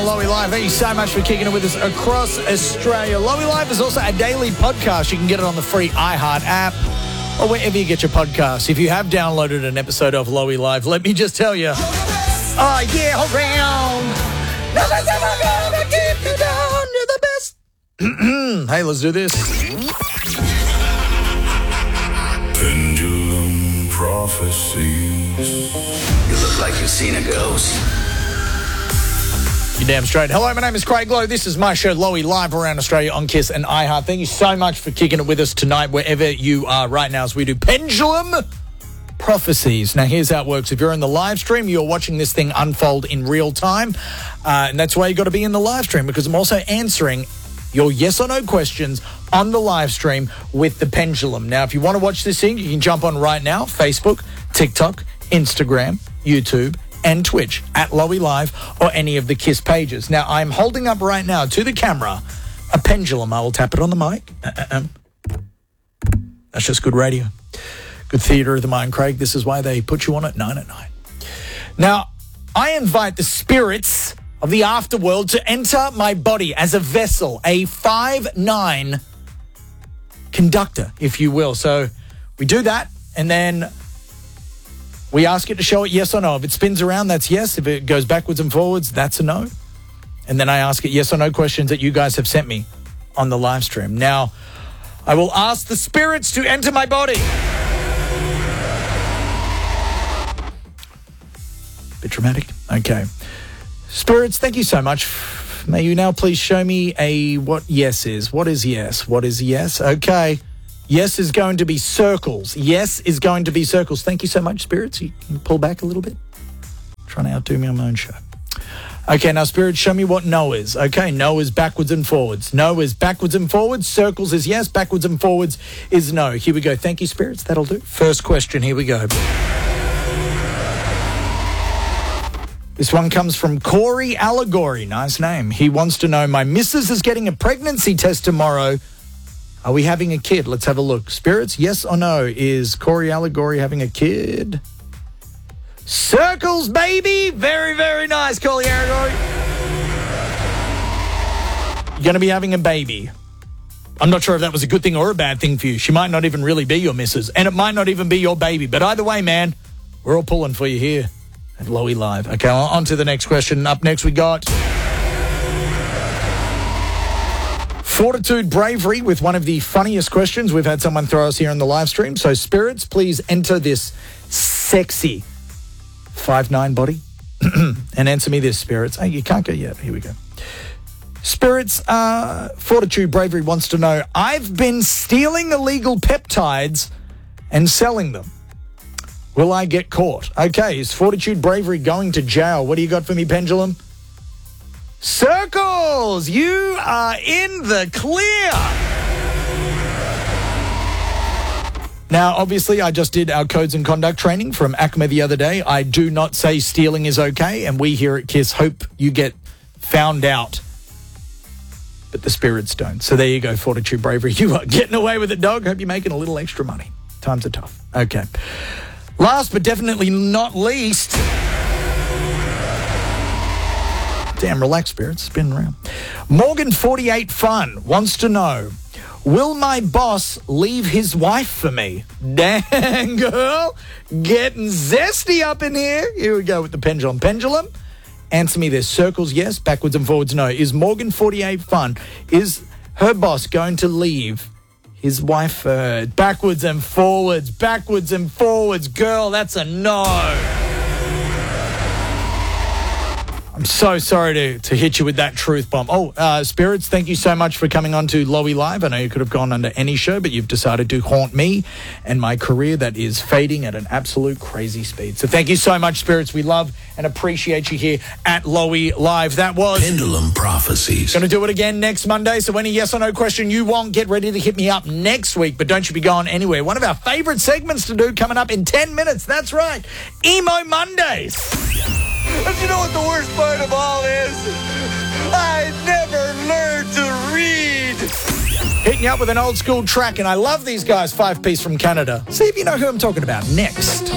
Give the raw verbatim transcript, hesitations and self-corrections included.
on Lowy Live. Thank you so much for kicking it with us across Australia. Lowy Live is also a daily podcast. You can get it on the free iHeart app or wherever you get your podcasts. If you have downloaded an episode of Lowy Live, let me just tell you, oh yeah, around. Nothing's ever gonna keep you down. You're the best. Hey, let's do this. Pendulum prophecies. You look like you've seen a ghost. You're damn straight. Hello, my name is Craig Lowe. This is my show, Lowy Live, around Australia on Kiss and iHeart. Thank you so much for kicking it with us tonight, wherever you are right now, as we do Pendulum Prophecies. Now, here's how it works. If you're in the live stream, you're watching this thing unfold in real time. Uh, and that's why you got to be in the live stream, because I'm also answering your yes or no questions on the live stream with the pendulum. Now, if you want to watch this thing, you can jump on right now, Facebook, TikTok, Instagram, YouTube, and Twitch at Lowy Live or any of the Kiss pages. Now, I'm holding up right now to the camera a pendulum. I will tap it on the mic. Uh-uh. That's just good radio. Good theatre of the mind, Craig. This is why they put you on at nine at night. Now, I invite the spirits of the afterworld to enter my body as a vessel, a five nine conductor, if you will. So we do that, and then we ask it to show it yes or no. If it spins around, that's yes. If it goes backwards and forwards, that's a no. And then I ask it yes or no questions that you guys have sent me on the live stream. Now, I will ask the spirits to enter my body. Bit dramatic. Okay. Spirits, thank you so much. May you now please show me a what yes is. What is yes? What is yes? Okay. Yes is going to be circles. Yes is going to be circles. Thank you so much, spirits. You can pull back a little bit. Trying to outdo me on my own show. Okay, now, spirits, show me what no is. Okay, no is backwards and forwards. No is backwards and forwards. Circles is yes. Backwards and forwards is no. Here we go. Thank you, spirits. That'll do. First question. Here we go. This one comes from Corey Allegory. Nice name. He wants to know, my missus is getting a pregnancy test tomorrow. Are we having a kid? Let's have a look. Spirits, yes or no? Is Corey Allegory having a kid? Circles, baby. Very, very nice, Corey Allegory. You're going to be having a baby. I'm not sure if that was a good thing or a bad thing for you. She might not even really be your missus, and it might not even be your baby. But either way, man, we're all pulling for you here at Lowy Live. Okay, on to the next question. Up next, we got Fortitude Bravery with one of the funniest questions we've had someone throw us here on the live stream. So, spirits, please enter this sexy five nine body and answer me this, spirits. Hey, you can't go yet. Here we go. Spirits, uh, Fortitude Bravery wants to know, I've been stealing illegal peptides and selling them. Will I get caught? Okay, is Fortitude Bravery going to jail? What do you got for me, Pendulum? Circles! You are in the clear! Now, obviously, I just did our codes and conduct training from ACMA the other day. I do not say stealing is okay, and we here at KISS hope you get found out. But the spirits don't. So there you go, Fortitude Bravery. You are getting away with it, dog. Hope you're making a little extra money. Times are tough. Okay. Last but definitely not least, damn, relax, spirits, spin around. Morgan forty-eight Fun wants to know, will my boss leave his wife for me? Dang, girl, getting zesty up in here. Here we go with the pendulum. Pendulum, answer me this. Circles, yes. Backwards and forwards, no. Is Morgan forty-eight Fun, is her boss going to leave his wife? Uh, backwards and forwards, backwards and forwards. Girl, that's a no. I'm so sorry to, to hit you with that truth bomb. Oh, uh, spirits, thank you so much for coming on to Lowy Live. I know you could have gone under any show, but you've decided to haunt me and my career that is fading at an absolute crazy speed. So thank you so much, spirits. We love and appreciate you here at Lowy Live. That was Pendulum Prophecies. Going to do it again next Monday. So any yes or no question you want, get ready to hit me up next week. But don't you be going anywhere. One of our favorite segments to do coming up in ten minutes. That's right. Emo Mondays. But you know what the worst part of all is? I never learned to read. Hitting you up with an old school track, and I love these guys, Five Piece from Canada. See if you know who I'm talking about next.